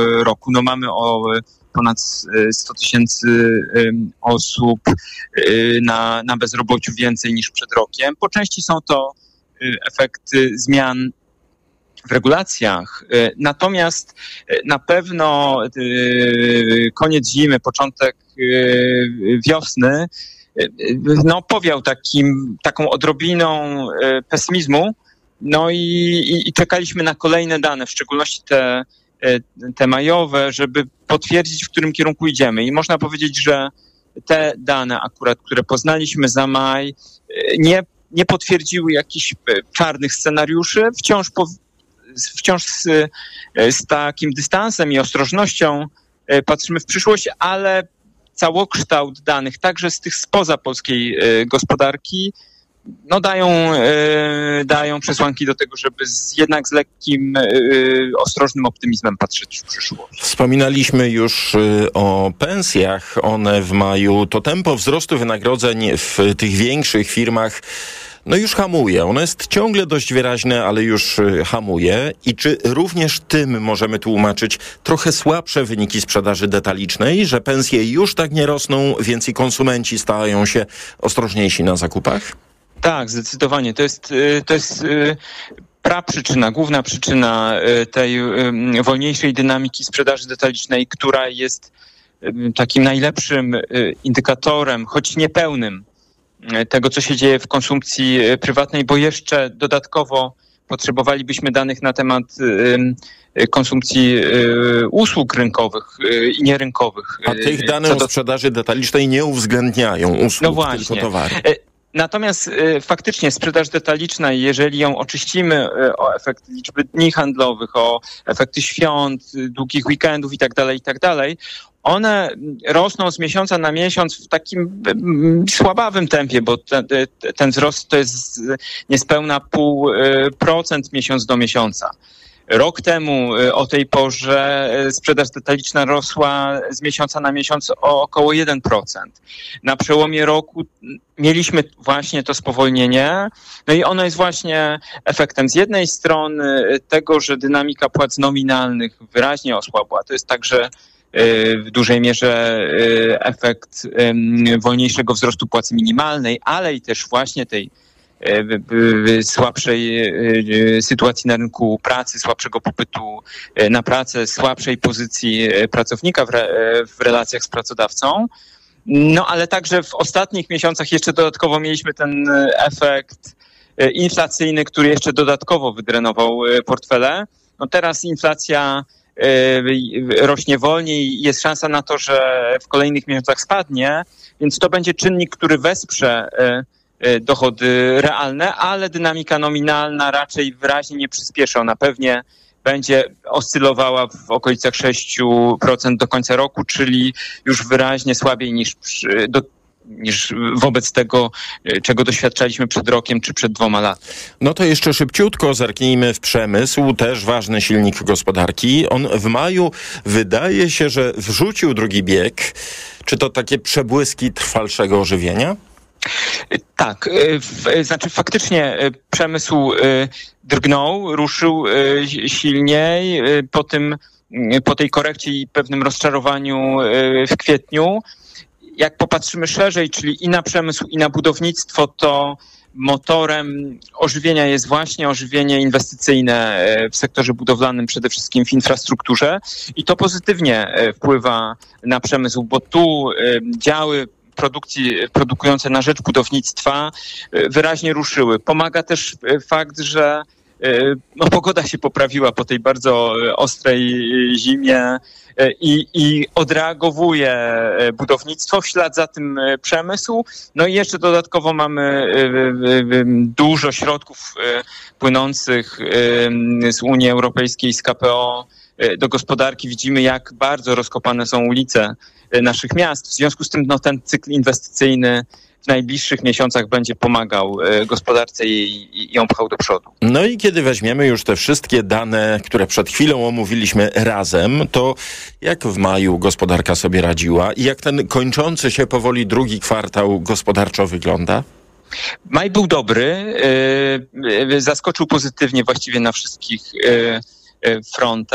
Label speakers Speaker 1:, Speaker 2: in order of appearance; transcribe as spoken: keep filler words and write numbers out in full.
Speaker 1: roku. No mamy o ponad sto tysięcy osób na, na bezrobociu więcej niż przed rokiem. Po części są to efekty zmian w regulacjach. Natomiast na pewno koniec zimy, początek wiosny no, powiał takim, taką odrobiną pesymizmu. No i, i, i czekaliśmy na kolejne dane, w szczególności te, te majowe, żeby potwierdzić, w którym kierunku idziemy. I można powiedzieć, że te dane akurat, które poznaliśmy za maj, nie, nie potwierdziły jakichś czarnych scenariuszy. Wciąż, po, wciąż z, z takim dystansem i ostrożnością patrzymy w przyszłość, ale całokształt danych, także z tych spoza polskiej gospodarki, no dają, e, dają przesłanki do tego, żeby z, jednak z lekkim, e, ostrożnym optymizmem patrzeć w przyszłość.
Speaker 2: Wspominaliśmy już e, o pensjach. One w maju, to tempo wzrostu wynagrodzeń w tych większych firmach no już hamuje. Ono jest ciągle dość wyraźne, ale już hamuje. I czy również tym możemy tłumaczyć trochę słabsze wyniki sprzedaży detalicznej, że pensje już tak nie rosną, więc i konsumenci stają się ostrożniejsi na zakupach?
Speaker 1: Tak, zdecydowanie. To jest, to jest praprzyczyna, główna przyczyna tej wolniejszej dynamiki sprzedaży detalicznej, która jest takim najlepszym indykatorem, choć niepełnym, tego, co się dzieje w konsumpcji prywatnej, bo jeszcze dodatkowo potrzebowalibyśmy danych na temat konsumpcji usług rynkowych i nierynkowych.
Speaker 2: A tych danych do... o sprzedaży detalicznej nie uwzględniają usług,
Speaker 1: no właśnie.
Speaker 2: Tylko towary.
Speaker 1: Natomiast y, faktycznie sprzedaż detaliczna, jeżeli ją oczyścimy y, o efekty liczby dni handlowych, o efekty świąt, y, długich weekendów i tak dalej, i tak dalej, one rosną z miesiąca na miesiąc w takim y, słabawym tempie, bo te, te, ten wzrost to jest niespełna pół procent miesiąc do miesiąca. Rok temu o tej porze sprzedaż detaliczna rosła z miesiąca na miesiąc o około jeden procent. Na przełomie roku mieliśmy właśnie to spowolnienie, no i ono jest właśnie efektem z jednej strony tego, że dynamika płac nominalnych wyraźnie osłabła. To jest także w dużej mierze efekt wolniejszego wzrostu płacy minimalnej, ale i też właśnie tej słabszej sytuacji na rynku pracy, słabszego popytu na pracę, słabszej pozycji pracownika w, re, w relacjach z pracodawcą. No ale także w ostatnich miesiącach jeszcze dodatkowo mieliśmy ten efekt inflacyjny, który jeszcze dodatkowo wydrenował portfele. No teraz inflacja rośnie wolniej i jest szansa na to, że w kolejnych miesiącach spadnie, więc to będzie czynnik, który wesprze dochody realne, ale dynamika nominalna raczej wyraźnie nie przyspieszy. Ona pewnie będzie oscylowała w okolicach sześć procent do końca roku, czyli już wyraźnie słabiej niż, przy, do, niż wobec tego, czego doświadczaliśmy przed rokiem czy przed dwoma laty.
Speaker 2: No to jeszcze szybciutko zerknijmy w przemysł, też ważny silnik gospodarki. On w maju wydaje się, że wrzucił drugi bieg. Czy to takie przebłyski trwalszego ożywienia?
Speaker 1: Tak, znaczy faktycznie przemysł drgnął, ruszył silniej po tym, po tej korekcie i pewnym rozczarowaniu w kwietniu. Jak popatrzymy szerzej, czyli i na przemysł, i na budownictwo, to motorem ożywienia jest właśnie ożywienie inwestycyjne w sektorze budowlanym, przede wszystkim w infrastrukturze i to pozytywnie wpływa na przemysł, bo tu działy produkcji produkujące na rzecz budownictwa wyraźnie ruszyły. Pomaga też fakt, że no, pogoda się poprawiła po tej bardzo ostrej zimie i, i odreagowuje budownictwo, w ślad za tym przemysł. No i jeszcze dodatkowo mamy dużo środków płynących z Unii Europejskiej, z K P O do gospodarki. Widzimy, jak bardzo rozkopane są ulice naszych miast. W związku z tym no, ten cykl inwestycyjny w najbliższych miesiącach będzie pomagał gospodarce i ją pchał do przodu.
Speaker 2: No i kiedy weźmiemy już te wszystkie dane, które przed chwilą omówiliśmy razem, to jak w maju gospodarka sobie radziła i jak ten kończący się powoli drugi kwartał gospodarczo wygląda?
Speaker 1: Maj był dobry, zaskoczył pozytywnie właściwie na wszystkich frontach.